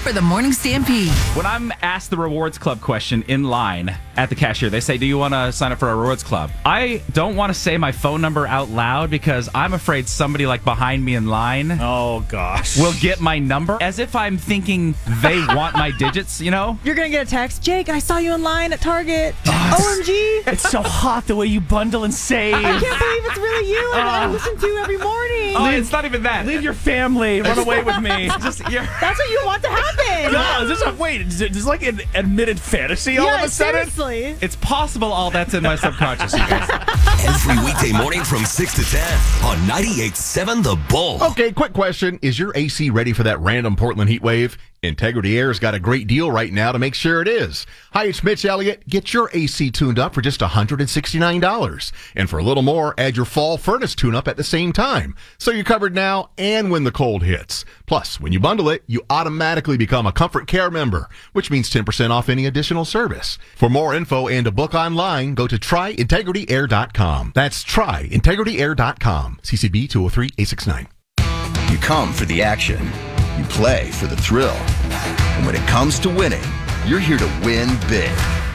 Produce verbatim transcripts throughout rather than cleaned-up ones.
for the Morning Stampede. When I'm asked the Rewards Club question in line at the cashier, they say, do you want to sign up for a Rewards Club? I don't want to say my phone number out loud because I'm afraid somebody like behind me in line oh gosh will get my number, as if I'm thinking they want my digits, you know? You're going to get a text. Jake, I saw you in line at Target. O M G. It's so hot the way you bundle and save. I can't believe it's really you. And I Uh. listen to you every morning. Oh, it's not even that. Leave your family. Run away with me. Just, you're, That's what you want to happen. No, this is wait. Is it is like an admitted fantasy all yeah, of a sudden? seriously. it's possible all that's in my subconscious, you guys. Every weekday morning from six to ten on ninety-eight point seven The Bull. Okay, quick question. Is your A C ready for that random Portland heat wave? Integrity Air's got a great deal right now to make sure it is. Hi, it's Mitch Elliott. Get your A C tuned up for just one hundred sixty-nine dollars. And for a little more, add your fall furnace tune-up at the same time. So you're covered now and when the cold hits. Plus, when you bundle it, you automatically become a Comfort Care member, which means ten percent off any additional service. For more info and to book online, go to try integrity air dot com. That's try integrity air dot com. C C B two oh three eight six nine. You come for the action. You play for the thrill. And when it comes to winning, you're here to win big.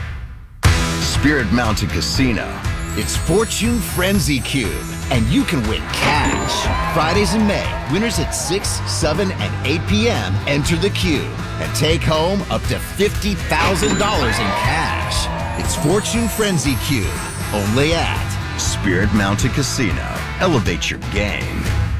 Spirit Mountain Casino. It's Fortune Frenzy Cube, and you can win cash. Fridays in May, winners at six, seven, and eight p.m. enter the cube and take home up to fifty thousand dollars in cash. It's Fortune Frenzy Cube, only at Spirit Mountain Casino. Elevate your game.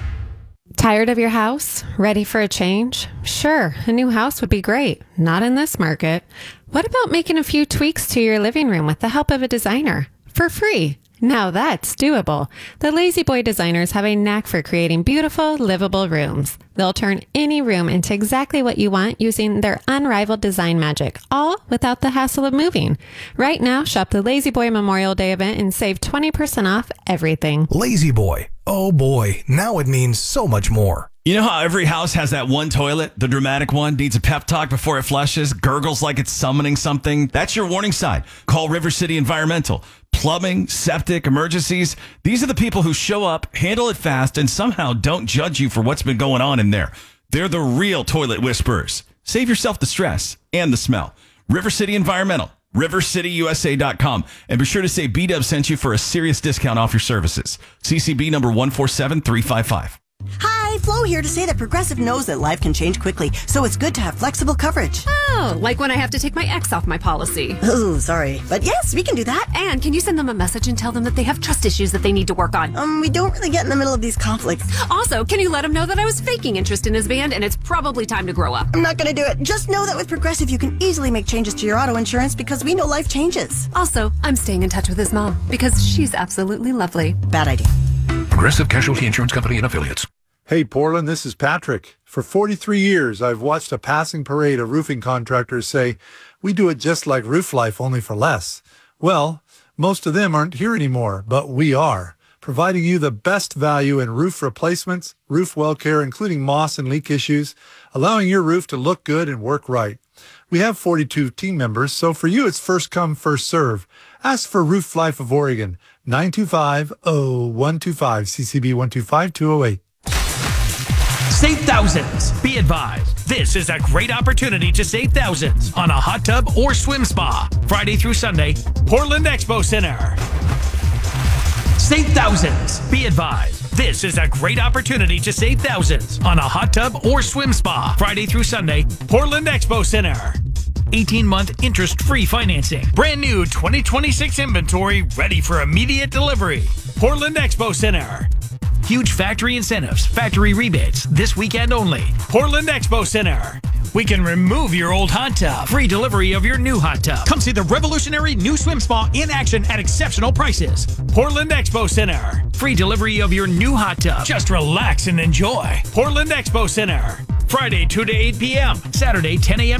Tired of your house? Ready for a change? Sure, a new house would be great. Not in this market. What about making a few tweaks to your living room with the help of a designer? For free. Now that's doable. The Lazy Boy designers have a knack for creating beautiful, livable rooms. They'll turn any room into exactly what you want using their unrivaled design magic, all without the hassle of moving. Right now, shop the Lazy Boy Memorial Day event and save twenty percent off everything. Lazy Boy. Oh boy, now it means so much more. You know how every house has that one toilet, the dramatic one, needs a pep talk before it flushes, gurgles like it's summoning something? That's your warning sign. Call River City Environmental. Plumbing, septic, emergencies. These are the people who show up, handle it fast, and somehow don't judge you for what's been going on in there. They're the real toilet whisperers. Save yourself the stress and the smell. River City Environmental. river city u s a dot com. And be sure to say B-Dub sent you for a serious discount off your services. C C B number one four seven three five five. Hi, Flo here to say that Progressive knows that life can change quickly, so it's good to have flexible coverage. Oh, like when I have to take my ex off my policy. Oh, sorry. But yes, we can do that. And can you send them a message and tell them that they have trust issues that they need to work on? Um, we don't really get in the middle of these conflicts. Also, can you let him know that I was faking interest in his band and it's probably time to grow up? I'm not going to do it. Just know that with Progressive, you can easily make changes to your auto insurance because we know life changes. Also, I'm staying in touch with his mom because she's absolutely lovely. Bad idea. Progressive Casualty Insurance Company and Affiliates. Hey, Portland, this is Patrick. For forty-three years, I've watched a passing parade of roofing contractors say, we do it just like Roof Life, only for less. Well, most of them aren't here anymore, but we are, providing you the best value in roof replacements, roof well care, including moss and leak issues, allowing your roof to look good and work right. We have forty-two team members, so for you, it's first come, first serve. Ask for Roof Life of Oregon, nine two five, oh one two five, C C B one two five, two oh eight. Save thousands. Be advised, this is a great opportunity to save thousands on a hot tub or swim spa. Friday through Sunday, Portland Expo Center. Save thousands. Be advised, this is a great opportunity to save thousands on a hot tub or swim spa. Friday through Sunday, Portland Expo Center. eighteen-month interest-free financing. Brand new twenty twenty-six inventory ready for immediate delivery. Portland Expo Center. Huge factory incentives, factory rebates, this weekend only. Portland Expo Center. We can remove your old hot tub. Free delivery of your new hot tub. Come see the revolutionary new swim spa in action at exceptional prices. Portland Expo Center. Free delivery of your new hot tub. Just relax and enjoy. Portland Expo Center. Friday two to eight p.m. Saturday ten a.m.